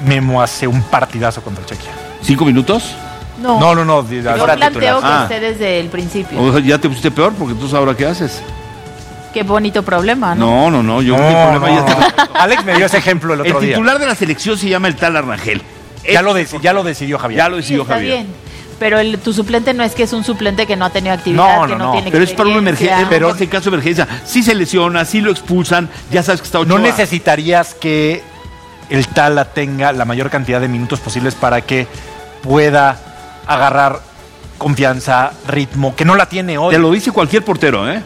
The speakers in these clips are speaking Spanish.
Memo hace un partidazo contra Chequia. ¿5 minutos? No. Yo planteo que esté desde el principio. O sea, ya te pusiste peor porque entonces ahora ¿qué haces? Qué bonito problema, ¿no? No, yo mi problema ya está. Alex me dio ese ejemplo el otro día. El titular de la selección se llama el tal Rangel. Ya lo decidió Javier. Ya lo decidió está Javier. Bien. Pero tu suplente no es que es un suplente que no ha tenido actividad, que no tiene pero es para una experiencia. emergencia, pero en caso de emergencia, si se lesiona, si lo expulsan, ya sabes que está Ochoa. No necesitarías que el Tala tenga la mayor cantidad de minutos posibles para que pueda agarrar confianza, ritmo, que no la tiene hoy. Te lo dice cualquier portero, ¿eh?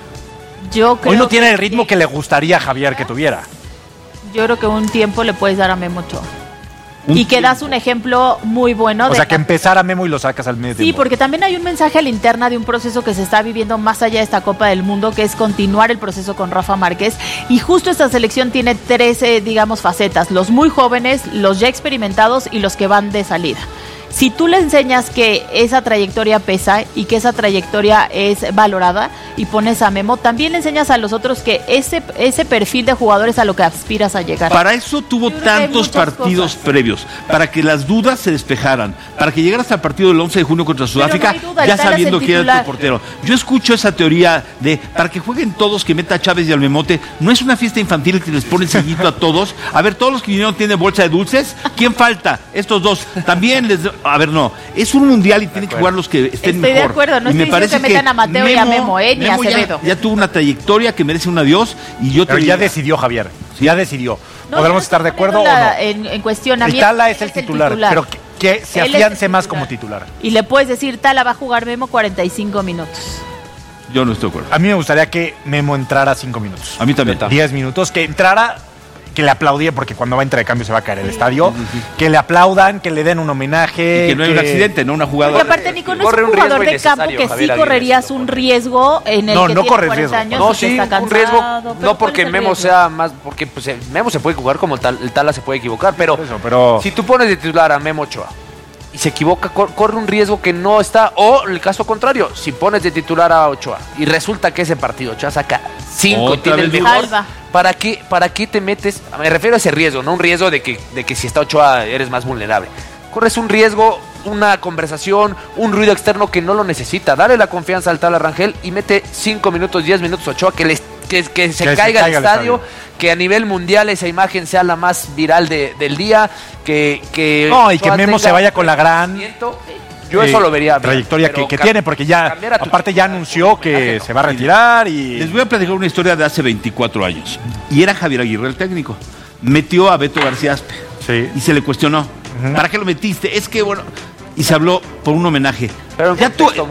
Hoy no tiene el ritmo que le gustaría a Javier que tuviera. Yo creo que un tiempo le puedes dar a Memo Ochoa. Y que das un ejemplo muy bueno. O sea, que empezar a Memo y lo sacas al medio tiempo. Sí, porque también hay un mensaje a la interna de un proceso que se está viviendo más allá de esta Copa del Mundo, que es continuar el proceso con Rafa Márquez. Y justo esta selección tiene 13, facetas. Los muy jóvenes, los ya experimentados y los que van de salida. Si tú le enseñas que esa trayectoria pesa y que esa trayectoria es valorada y pones a Memo, también le enseñas a los otros que ese perfil de jugadores a lo que aspiras a llegar. Para eso tuvo tantos partidos previos, para que las dudas se despejaran, para que llegara hasta el partido del 11 de junio contra Sudáfrica, ya sabiendo quién era tu portero. Yo escucho esa teoría de, para que jueguen todos, que meta a Chávez y al Memote. No es una fiesta infantil que les ponen sellito a todos. A ver, todos los que vinieron tienen bolsa de dulces. ¿Quién falta? Estos dos. También les... A ver, no. Es un mundial y tienen que jugar los que estén mejor. Estoy de acuerdo. No estoy diciendo que metan a Mateo y a Memo, ni a Acevedo. Ya tuvo una trayectoria que merece un adiós y yo Pero ya decidió Javier. Ya decidió. ¿Podremos estar de acuerdo o no? En cuestionamiento. El Tala es el titular, pero que se afiance más como titular. Y le puedes decir, Tala va a jugar Memo 45 minutos. Yo no estoy de acuerdo. A mí me gustaría que Memo entrara 5 minutos. A mí también. 10 minutos, que entrara, que le aplaudía, porque cuando va a entrar de cambio se va a caer el estadio. Que le aplaudan, que le den un homenaje. Y que no hay un accidente, no una jugada. Porque aparte, Nico, no es un jugador de campo que sí correrías un riesgo en el que tiene 40 años. No, sí, un riesgo. No porque Memo sea más. Porque pues, Memo se puede jugar como el Tala se puede equivocar. Pero si tú pones de titular a Memo Ochoa y se equivoca, corre un riesgo que no está. O el caso contrario, si pones de titular a Ochoa y resulta que ese partido Ochoa saca 5 y tiene el mejor. ¿Para qué te metes? Me refiero a ese riesgo, no un riesgo de que si está Ochoa eres más vulnerable. Corres un riesgo, una conversación, un ruido externo que no lo necesita. Dale la confianza al Tala Rangel y mete 5 minutos, 10 minutos Ochoa, que se caiga el estadio, que a nivel mundial esa imagen sea la más viral del día, que y que Memo se vaya con la gran... Yo eso lo vería. Trayectoria que tiene, porque ya, aparte ya anunció que se va a retirar y... Les voy a platicar una historia de hace 24 años. Y era Javier Aguirre el técnico. Metió a Beto García Aspe. Y se le cuestionó. ¿Para qué lo metiste? Es que, bueno... Y se habló por un homenaje. Pero ya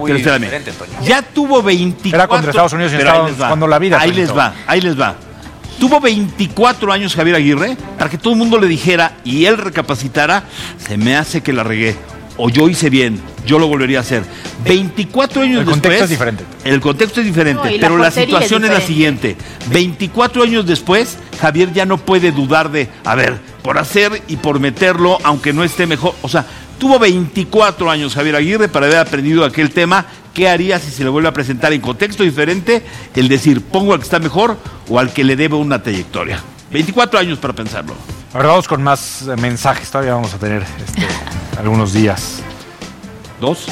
tuvo 24... Era contra Estados Unidos y Estados Unidos cuando la vida... Ahí les va. Tuvo 24 años Javier Aguirre para que todo el mundo le dijera y él recapacitara, se me hace que la regué. O yo hice bien, yo lo volvería a hacer. 24 años después... El contexto es diferente. El contexto es diferente, pero la situación es la siguiente. 24 años después, Javier ya no puede dudar de, por hacer y por meterlo, aunque no esté mejor. O sea, tuvo 24 años Javier Aguirre para haber aprendido aquel tema. ¿Qué haría si se le vuelve a presentar en contexto diferente? El decir, pongo al que está mejor o al que le debe una trayectoria. 24 años para pensarlo. Ahora vamos con más mensajes. Todavía vamos a tener algunos días. ¿Dos?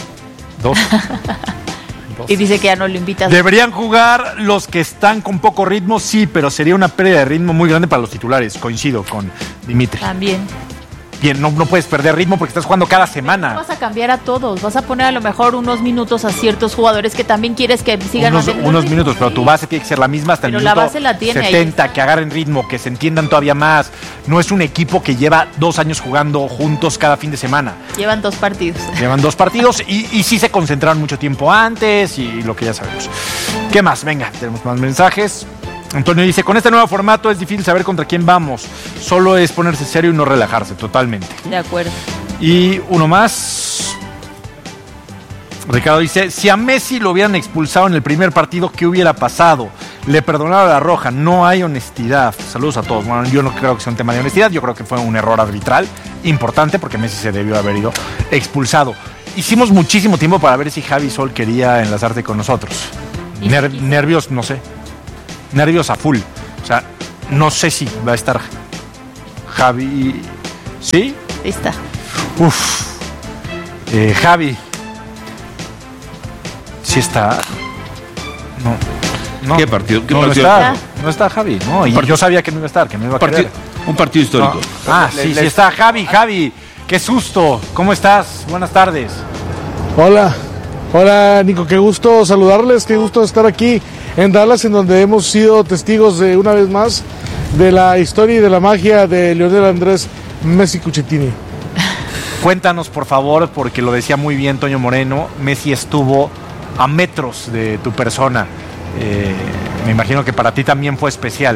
Y dice que ya no lo invitas. Deberían jugar los que están con poco ritmo, sí, pero sería una pérdida de ritmo muy grande para los titulares. Coincido con Dimitri. También. Bien, no puedes perder ritmo porque estás jugando cada semana. No vas a cambiar a todos, vas a poner a lo mejor unos minutos a ciertos jugadores que también quieres que sigan unos minutos, pero tu base tiene que ser la misma hasta el minuto la base la tiene 70, que agarren ritmo, que se entiendan todavía más. No es un equipo que lleva 2 años jugando juntos cada fin de semana. Llevan 2 partidos. y sí se concentraron mucho tiempo antes y lo que ya sabemos. ¿Qué más? Venga, tenemos más mensajes. Antonio dice, con este nuevo formato es difícil saber contra quién vamos. Solo es ponerse serio y no relajarse, totalmente. De acuerdo. Y uno más. Ricardo dice, si a Messi lo hubieran expulsado en el primer partido, ¿qué hubiera pasado? Le perdonaron la roja, no hay honestidad. Saludos a todos. Bueno, yo no creo que sea un tema de honestidad, yo creo que fue un error arbitral importante porque Messi se debió haber ido expulsado. Hicimos muchísimo tiempo para ver si Javi Sol quería enlazarte con nosotros. Nervios, no sé. Nervios a full. O sea, no sé si va a estar Javi. ¿Sí? Ahí está. Javi. ¿Sí está? No. ¿Qué partido? No está. No está Javi. No, y yo sabía que no iba a estar, que me iba a quedar. Un partido histórico. No. Sí está Javi. Qué susto. ¿Cómo estás? Buenas tardes. Hola, Nico. Qué gusto saludarles. Qué gusto estar aquí en Dallas, en donde hemos sido testigos de una vez más de la historia y de la magia de Lionel Andrés Messi Cucchettini. Cuéntanos, por favor, porque lo decía muy bien Toño Moreno, Messi estuvo a metros de tu persona. Me imagino que para ti también fue especial.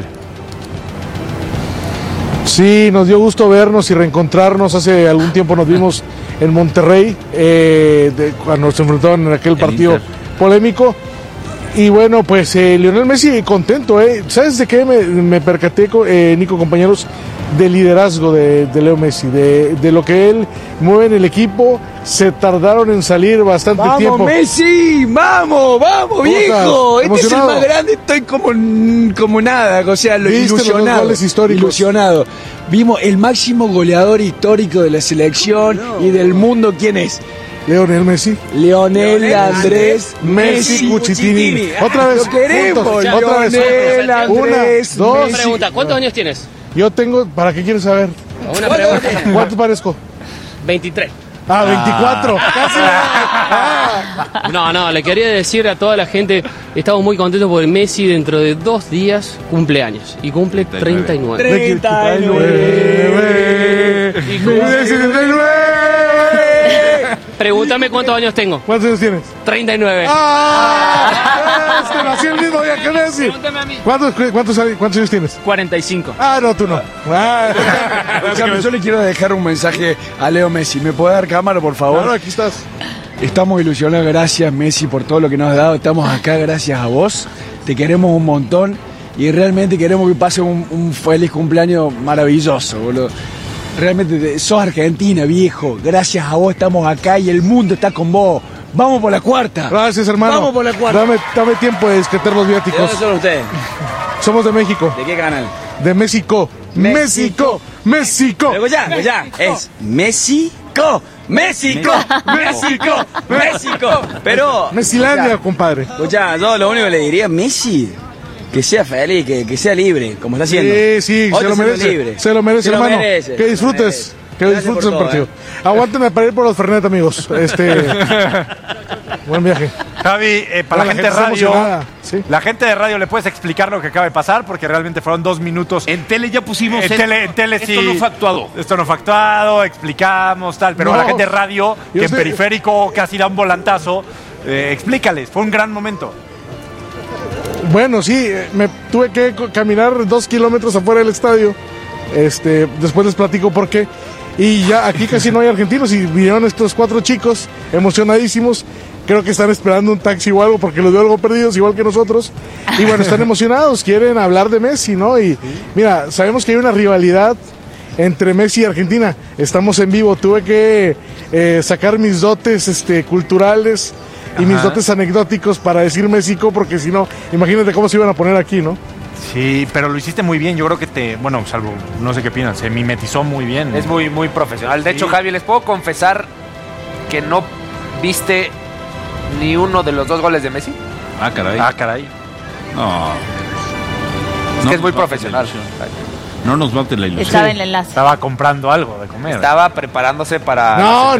Sí, nos dio gusto vernos y reencontrarnos. Hace algún tiempo nos vimos en Monterrey, cuando se enfrentaron en aquel partido polémico. Y bueno, pues Lionel Messi contento, ¿Sabes de qué me percaté, Nico, compañeros? De liderazgo de Leo Messi, de lo que él mueve en el equipo. Se tardaron en salir bastante tiempo. ¡Vamos, Messi! ¡Vamos, viejo! Este es el más grande, estoy como nada, o sea, ilusionado. Vimos el máximo goleador histórico de la selección y del mundo, ¿quién es? Lionel Messi. Lionel Andrés Messi Cucchettini. Otra vez. Lo queremos. Otra vez. Andrés. Una, dos. Una pregunta, ¿cuántos años tienes? Yo tengo, ¿para qué quieres saber? Una pregunta. ¿Cuánto parezco? 23. 24. Casi. No, le quería decir a toda la gente, estamos muy contentos porque Messi dentro de 2 días cumple años y cumple 39. 39. Pregúntame cuántos años tengo. ¿Cuántos años tienes? 39. Es que nací el mismo día que Messi. Pregúntame a mí. ¿Cuántos años tienes? 45. No, tú no. Yo le quiero dejar un mensaje a Leo Messi. ¿Me puede dar cámara, por favor? Claro, aquí estás. Estamos ilusionados, gracias Messi por todo lo que nos has dado. Estamos acá gracias a vos. Te queremos un montón y realmente queremos que pase un feliz cumpleaños maravilloso, boludo. Realmente sos Argentina, viejo. Gracias a vos estamos acá y el mundo está con vos. Vamos por la cuarta. Gracias, hermano. Vamos por la cuarta. Dame tiempo de descartar los viáticos. ¿De dónde son ustedes? Somos de México. ¿De qué canal? De México. México. Pero ya. Es México. Pero... Messilandia, compadre. Ya, yo lo único que le diría a Messi... Que sea feliz, que sea libre, como está haciendo. Sí, se lo merece. Libre. Se lo merece, hermano. Que disfrutes. Que Gracias disfrutes por el todo, partido. Aguántenme para ir por los Fernet, amigos. Buen viaje. Javi, para la gente de radio, ¿sí? La gente de radio, ¿le puedes explicar lo que acaba de pasar? Porque realmente fueron 2 minutos. En tele ya pusimos. En tele sí. Esto no fue actuado. Esto no fue actuado, explicamos, tal. Pero No, a la gente de radio, que en sé. periférico casi da un volantazo, explícales. Fue un gran momento. Bueno, sí, me tuve que caminar 2 kilómetros afuera del estadio. Después les platico por qué. Y ya aquí casi no hay argentinos y vinieron estos 4 chicos emocionadísimos. Creo que están esperando un taxi o algo porque los veo algo perdidos, igual que nosotros. Y bueno, están emocionados, quieren hablar de Messi, ¿no? Y mira, sabemos que hay una rivalidad entre Messi y Argentina. Estamos en vivo, tuve que sacar mis dotes culturales y mis dotes anecdóticos para decir México, porque si no, imagínate cómo se iban a poner aquí, ¿no? Sí, pero lo hiciste muy bien. Yo creo que salvo, no sé qué opinan, se mimetizó muy bien. Es muy, muy profesional. De hecho, Javi, les puedo confesar que no viste ni uno de los 2 goles de Messi. Caray. No. Es que es muy profesional. No nos mate la ilusión. Estaba en el enlace. Estaba comprando algo de comer. Estaba preparándose para. No.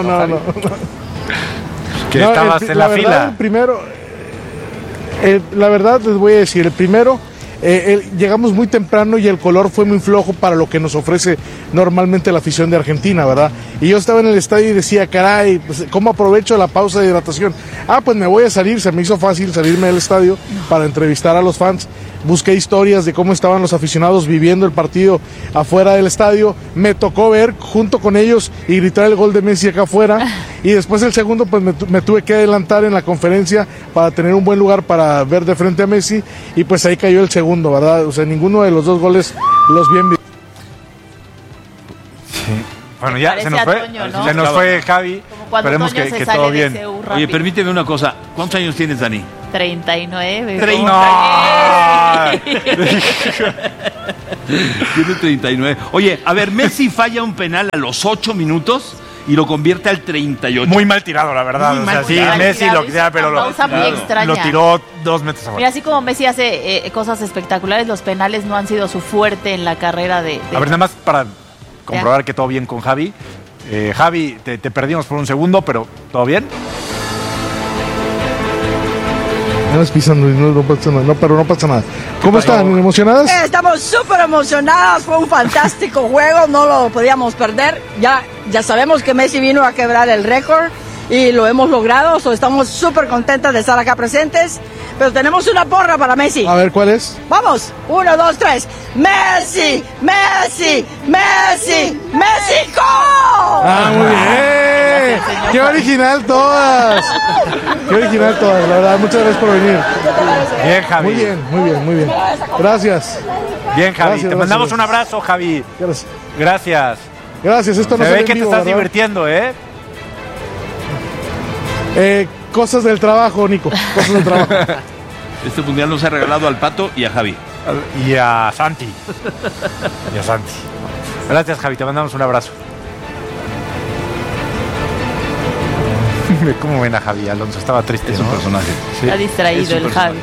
Que estabas en la fila. El primero, la verdad les voy a decir, el primero, llegamos muy temprano y el color fue muy flojo para lo que nos ofrece normalmente la afición de Argentina, ¿verdad? Y yo estaba en el estadio y decía, caray, pues, ¿cómo aprovecho la pausa de hidratación? Pues me voy a salir, se me hizo fácil salirme del estadio para entrevistar a los fans. Busqué historias de cómo estaban los aficionados viviendo el partido afuera del estadio. Me tocó ver junto con ellos y gritar el gol de Messi acá afuera. Y después el segundo, pues me tuve que adelantar en la conferencia para tener un buen lugar para ver de frente a Messi. Y pues ahí cayó el segundo, ¿verdad? O sea, ninguno de los 2 goles los vi en vivo. Bueno, ya se nos fue. Toño, ¿no? Se nos fue Javi. Como cuando Esperemos Toño que se sale todo de bien. CU Oye, rápido. permíteme una cosa. ¿Cuántos años tienes, Dani? 39. Tiene 39. Oye, a ver, Messi falla un penal a los 8 minutos y lo convierte al 38. Muy mal tirado, la verdad. Muy mal sí, tirado. Messi lo que sea, pero lo tiró 2 metros abajo. Mira, así como Messi hace cosas espectaculares, los penales no han sido su fuerte en la carrera de... A ver, nada más para comprobar que todo bien con Javi. Javi, te perdimos por un segundo, pero ¿todo bien? No es pisando, no pasa nada, pero no pasa nada. ¿Cómo están? ¿Emocionadas? Estamos súper emocionadas, fue un fantástico juego, no lo podíamos perder. Ya sabemos que Messi vino a quebrar el récord y lo hemos logrado, estamos súper contentas de estar acá presentes, pero tenemos una porra para Messi. A ver, ¿cuál es? Vamos, 1, 2, 3. ¡Messi! ¡Messi! ¡Messi! ¡México! ¡Ah, muy bien! ¡Qué original todas! ¡Qué original todas! La verdad, muchas gracias por venir. Bien, Javi. Muy bien. Gracias. Bien, Javi. Gracias, te mandamos gracias. un abrazo, Javi. Gracias. Gracias. Esto no se se ve ve que en te vivo, estás ¿verdad? divirtiendo, ¿eh? Cosas del trabajo, Nico. Cosas del trabajo. Este mundial nos ha regalado al Pato y a Javi. Y a Santi. Gracias, Javi. Te mandamos un abrazo. ¿Cómo ven a Javi? Alonso estaba triste, Es ¿no? un personaje. Sí. Está distraído el Javi.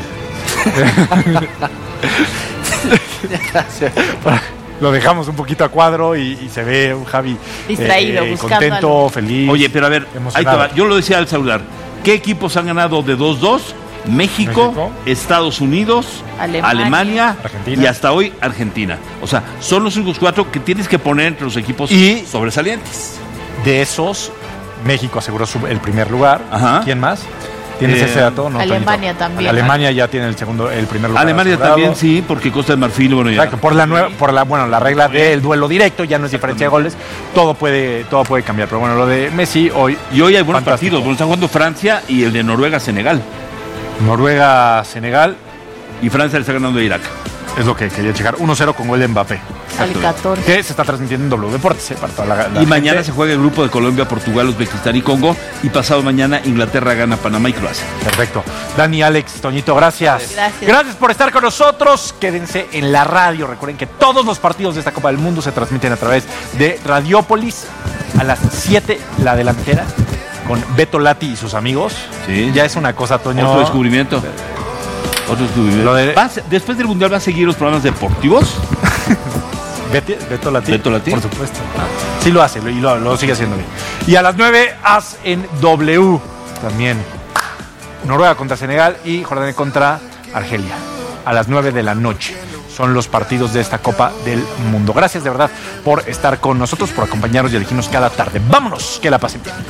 Lo dejamos un poquito a cuadro y se ve un Javi Distraído, buscando contento, algo. feliz. Oye, pero a ver, ahí te va. Yo lo decía al saludar. ¿Qué equipos han ganado de 2-2? México, Estados Unidos, Alemania Argentina. y hasta hoy Argentina. O sea, son los únicos 4 que tienes que poner entre los equipos sobresalientes. De esos, México aseguró el primer lugar. Ajá. ¿Quién más? ¿Tienes ese dato? No, Alemania Toñito. también. Alemania ya tiene el primer lugar. Alemania asegurado. también sí, porque Costa de Marfil, bueno, ya. Exacto, la regla del duelo directo, ya no es diferencia de goles, todo puede cambiar. Pero bueno, lo de Messi hoy. Y hoy hay buenos fantástico. partidos. Bueno, está jugando Francia y el de Noruega-Senegal. Noruega-Senegal. Y Francia le está ganando a Irak. Es lo que quería checar. 1-0 con gol de Mbappé. Al 14. Que se está transmitiendo en W Deportes. Para toda la Y mañana gente. se juega el grupo de Colombia, Portugal, Uzbekistán y Congo. Y pasado mañana Inglaterra gana Panamá y Croacia. Perfecto. Dani, Alex, Toñito, gracias. Gracias por estar con nosotros. Quédense en la radio. Recuerden que todos los partidos de esta Copa del Mundo se transmiten a través de Radiópolis. A las 7, la delantera, con Beto Lati y sus amigos. Sí. Ya es una cosa, Toño. Otro descubrimiento. Lo de- Después del Mundial va a seguir los programas deportivos. Beto Lati. Beto Lati. Por supuesto. Sí lo hace y lo sigue haciendo bien. Y a las 9, AS en W. También. Noruega contra Senegal y Jordania contra Argelia. A las 9 de la noche. Son los partidos de esta Copa del Mundo. Gracias de verdad por estar con nosotros, por acompañarnos y elegirnos cada tarde. Vámonos, que la pasen bien.